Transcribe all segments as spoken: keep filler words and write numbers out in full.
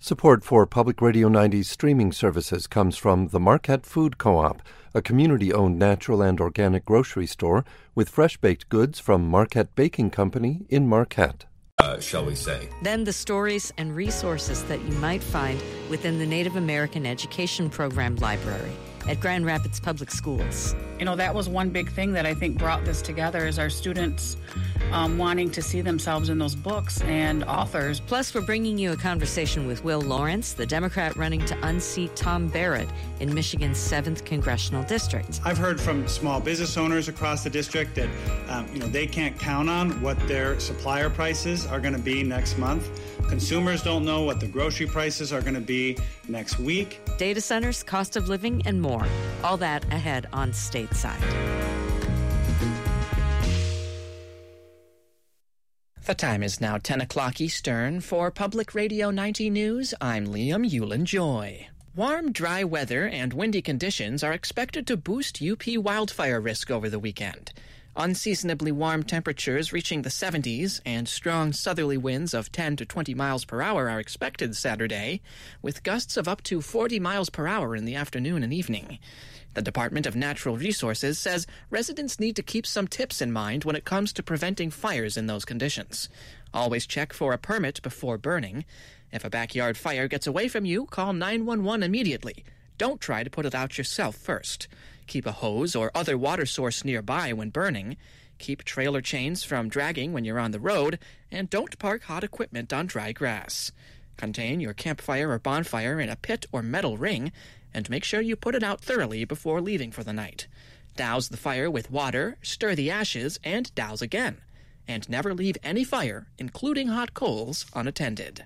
Support for Public Radio ninety's streaming services comes from the Marquette Food Co-op, a community-owned natural and organic grocery store with fresh-baked goods from Marquette Baking Company in Marquette. Uh, shall we say. Then the stories and resources that you might find within the Native American Education Program Library at Grand Rapids Public Schools. You know, that was one big thing that I think brought this together is our students um, wanting to see themselves in those books and authors. Plus, we're bringing you a conversation with Will Lawrence, the Democrat running to unseat Tom Barrett in Michigan's seventh Congressional District. I've heard from small business owners across the district that, um, you know, they can't count on what their supplier prices are going to be next month. Consumers don't know what the grocery prices are going to be next week. Data centers, cost of living, and more. All that ahead on Stateside. The time is now ten o'clock Eastern. For Public Radio ninety News, I'm Liam Hewlin-Joy. Warm, dry weather and windy conditions are expected to boost U P wildfire risk over the weekend. Unseasonably warm temperatures reaching the seventies and strong southerly winds of ten to twenty miles per hour are expected Saturday, with gusts of up to forty miles per hour in the afternoon and evening. The Department of Natural Resources says residents need to keep some tips in mind when it comes to preventing fires in those conditions. Always check for a permit before burning. If a backyard fire gets away from you, call nine one one immediately. Don't try to put it out yourself first. Keep a hose or other water source nearby when burning. Keep trailer chains from dragging when you're on the road, and don't park hot equipment on dry grass. Contain your campfire or bonfire in a pit or metal ring, and make sure you put it out thoroughly before leaving for the night. Douse the fire with water, stir the ashes, and douse again. And never leave any fire, including hot coals, unattended.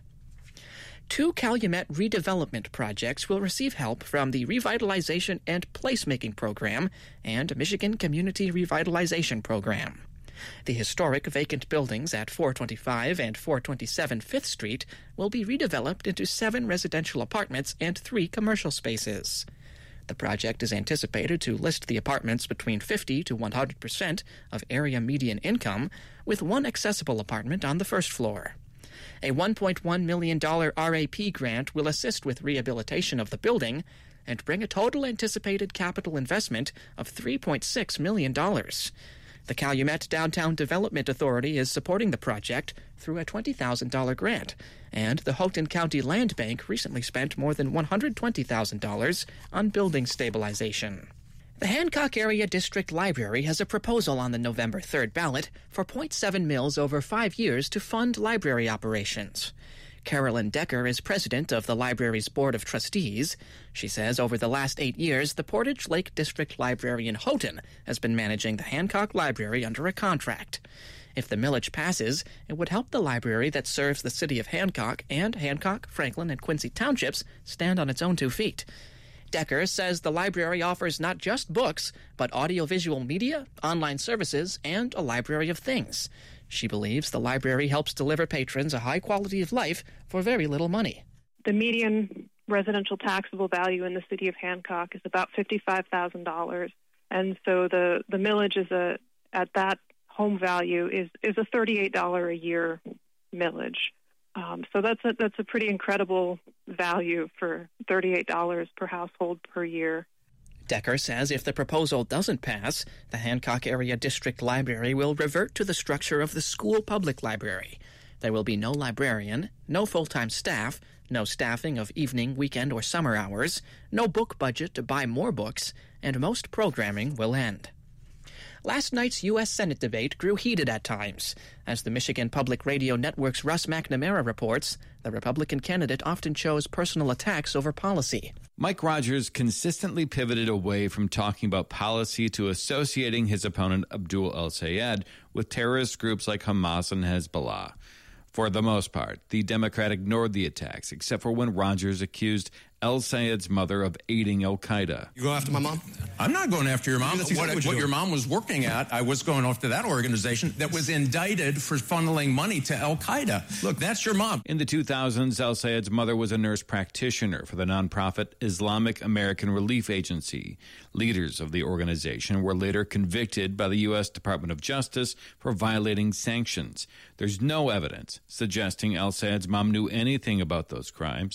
Two Calumet redevelopment projects will receive help from the Revitalization and Placemaking Program and Michigan Community Revitalization Program. The historic vacant buildings at four twenty-five and four twenty-seven Fifth Street will be redeveloped into seven residential apartments and three commercial spaces. The project is anticipated to list the apartments between fifty to one hundred percent of area median income, with one accessible apartment on the first floor. A one point one million dollars R A P grant will assist with rehabilitation of the building and bring a total anticipated capital investment of three point six million dollars. The Calumet Downtown Development Authority is supporting the project through a twenty thousand dollars grant, and the Houghton County Land Bank recently spent more than one hundred twenty thousand dollars on building stabilization. The Hancock Area District Library has a proposal on the November third ballot for zero point seven mils over five years to fund library operations. Carolyn Decker is president of the library's Board of Trustees. She says over the last eight years, the Portage Lake District Library in Houghton has been managing the Hancock Library under a contract. If the millage passes, it would help the library that serves the city of Hancock and Hancock, Franklin, and Quincy townships stand on its own two feet. Decker says the library offers not just books, but audiovisual media, online services, and a library of things. She believes the library helps deliver patrons a high quality of life for very little money. The median residential taxable value in the city of Hancock is about fifty-five thousand dollars. And so the, the millage is a at that home value is, is a thirty-eight dollars a year millage. Um, so that's a, that's a pretty incredible value for thirty-eight dollars per household per year. Decker says if the proposal doesn't pass, the Hancock Area District Library will revert to the structure of the school public library. There will be no librarian, no full-time staff, no staffing of evening, weekend, or summer hours, no book budget to buy more books, and most programming will end. Last night's U S Senate debate grew heated at times. As the Michigan Public Radio Network's Russ McNamara reports, the Republican candidate often chose personal attacks over policy. Mike Rogers consistently pivoted away from talking about policy to associating his opponent Abdul El-Sayed with terrorist groups like Hamas and Hezbollah. For the most part, the Democrat ignored the attacks, except for when Rogers accused El-Sayed's mother of aiding al-Qaeda. You go after my mom? I'm not going after your mom. Exactly what what, what your mom was working at, I was going after that organization that was indicted for funneling money to al-Qaeda. Look, that's your mom. In the two thousands, El-Sayed's mother was a nurse practitioner for the nonprofit Islamic American Relief Agency. Leaders of the organization were later convicted by the U S Department of Justice for violating sanctions. There's no evidence suggesting El-Sayed's mom knew anything about those crimes.